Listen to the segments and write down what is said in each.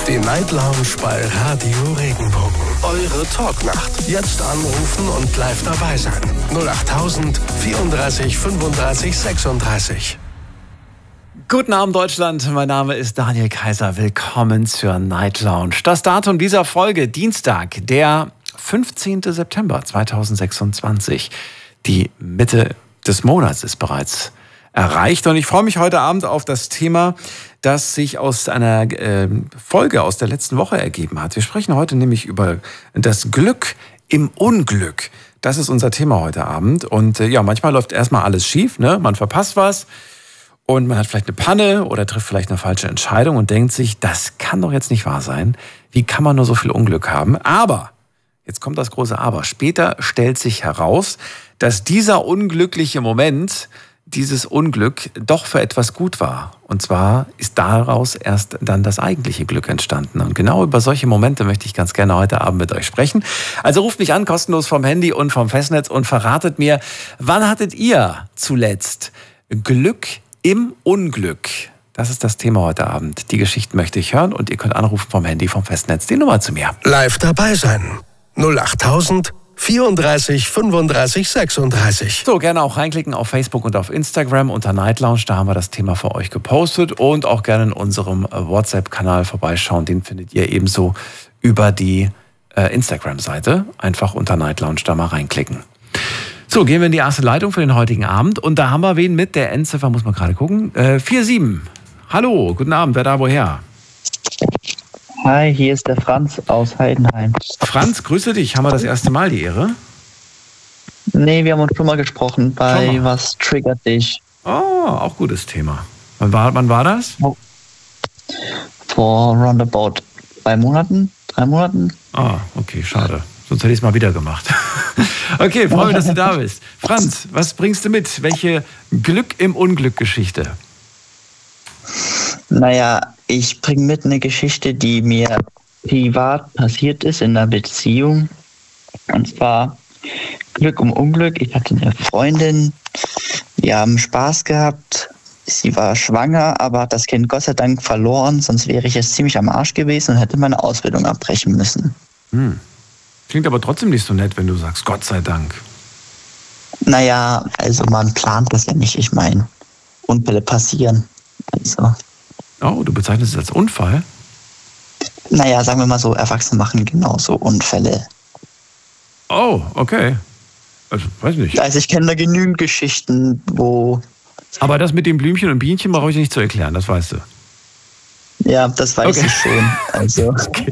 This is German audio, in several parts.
Die Night Lounge bei Radio Regenbogen. Eure Talknacht. Jetzt anrufen und live dabei sein. 08000 34 35 36. Guten Abend, Deutschland. Mein Name ist Daniel Kaiser. Willkommen zur Night Lounge. Das Datum dieser Folge, Dienstag, der 15. September 2026. Die Mitte des Monats ist bereits erreicht. Und ich freue mich heute Abend auf das Thema, das sich aus einer Folge aus der letzten Woche ergeben hat. Wir sprechen heute nämlich über das Glück im Unglück. Das ist unser Thema heute Abend. Und manchmal läuft erstmal alles schief, ne? Man verpasst was und man hat vielleicht eine Panne oder trifft vielleicht eine falsche Entscheidung und denkt sich, das kann doch jetzt nicht wahr sein. Wie kann man nur so viel Unglück haben? Aber, jetzt kommt das große Aber, später stellt sich heraus, dass dieser unglückliche Moment, dieses Unglück doch für etwas gut war. Und zwar ist daraus erst dann das eigentliche Glück entstanden. Und genau über solche Momente möchte ich ganz gerne heute Abend mit euch sprechen. Also ruft mich an, kostenlos vom Handy und vom Festnetz und verratet mir, wann hattet ihr zuletzt Glück im Unglück? Das ist das Thema heute Abend. Die Geschichten möchte ich hören und ihr könnt anrufen vom Handy, vom Festnetz. Die Nummer zu mir. Live dabei sein. 08000 34 35 36. So, gerne auch reinklicken auf Facebook und auf Instagram unter Night Lounge. Da haben wir das Thema für euch gepostet. Und auch gerne in unserem WhatsApp-Kanal vorbeischauen. Den findet ihr ebenso über die Instagram-Seite. Einfach unter Night Lounge da mal reinklicken. So, gehen wir in die erste Leitung für den heutigen Abend. Und da haben wir wen mit der Endziffer, muss man gerade gucken. 47. Hallo, guten Abend, wer da woher? Hi, hier ist der Franz aus Heidenheim. Franz, grüße dich. Haben wir das erste Mal die Ehre? Nee, wir haben uns schon mal gesprochen bei Was triggert dich? Oh, auch gutes Thema. Wann war das? Vor roundabout 3 Monaten. Ah, okay, schade. Sonst hätte ich es mal wieder gemacht. Okay, freue mich, dass du da bist. Franz, was bringst du mit? Welche Glück im Unglück-Geschichte? Naja, ich bringe mit eine Geschichte, die mir privat passiert ist in einer Beziehung. Und zwar Glück um Unglück. Ich hatte eine Freundin, wir haben Spaß gehabt. Sie war schwanger, aber hat das Kind Gott sei Dank verloren. Sonst wäre ich jetzt ziemlich am Arsch gewesen und hätte meine Ausbildung abbrechen müssen. Klingt aber trotzdem nicht so nett, wenn du sagst, Gott sei Dank. Naja, also man plant das ja nicht. Ich meine, Unfälle passieren. Also. Oh, du bezeichnest es als Unfall? Naja, sagen wir mal so, Erwachsene machen genauso Unfälle. Oh, okay. Also, weiß nicht. Also ich kenne da genügend Geschichten, wo... Aber das mit dem Blümchen und Bienchen brauche ich nicht zu erklären, das weißt du. Ja, das weiß ich schon. Also. Okay.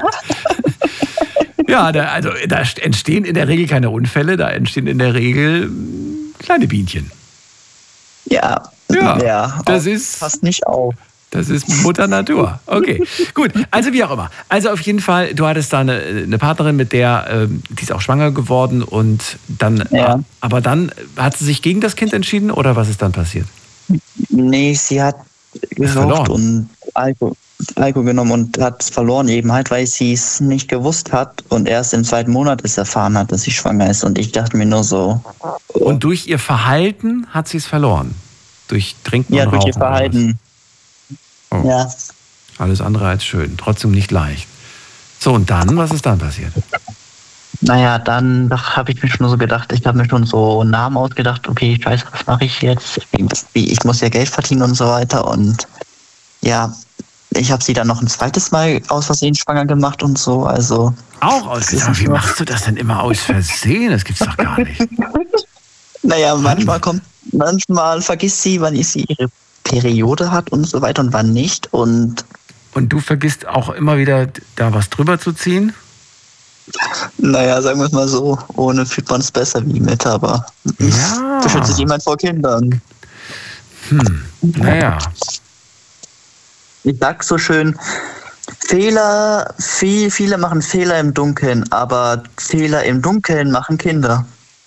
Ja, da entstehen in der Regel keine Unfälle, da entstehen in der Regel kleine Bienchen. Ja, das ist passt nicht auf. Das ist Mutter Natur. Okay, gut. Also wie auch immer. Also auf jeden Fall, du hattest da eine Partnerin, mit der, die ist auch schwanger geworden und dann, aber dann hat sie sich gegen das Kind entschieden oder was ist dann passiert? Nee, sie hat geraucht und Alkohol genommen und hat es verloren eben halt, weil sie es nicht gewusst hat und erst im 2. Monat es erfahren hat, dass sie schwanger ist und ich dachte mir nur so. Und durch ihr Verhalten hat sie es verloren? Durch Trinken und Rauchen? Ja, durch ihr Verhalten. Oh. Ja. Alles andere als schön, trotzdem nicht leicht. So, und dann, was ist dann passiert? Naja, dann habe ich mir schon so gedacht, ich habe mir schon so Namen ausgedacht, okay, scheiße, was mache ich jetzt? Ich muss ja Geld verdienen und so weiter und ja, ich habe sie dann noch ein zweites Mal aus Versehen schwanger gemacht und so, also... Auch aus Versehen? Wie machst du das denn immer aus Versehen? Das gibt's doch gar nicht. Naja, manchmal vergisst sie, wann sie ihre Periode hat und so weiter und wann nicht. Und du vergisst auch immer wieder, da was drüber zu ziehen? Naja, sagen wir es mal so, ohne fühlt man es besser wie mit, aber beschützt jemand vor Kindern. Naja. Ich sag so schön, viele machen Fehler im Dunkeln, aber Fehler im Dunkeln machen Kinder.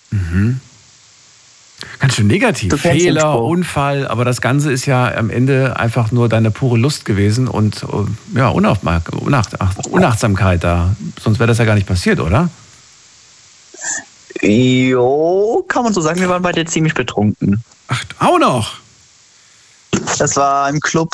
Ganz schön negativ. Fehler, Unfall, aber das Ganze ist ja am Ende einfach nur deine pure Lust gewesen und ja, Unachtsamkeit da. Sonst wäre das ja gar nicht passiert, oder? Jo, kann man so sagen, wir waren beide ziemlich betrunken. Ach, auch noch? Das war im Club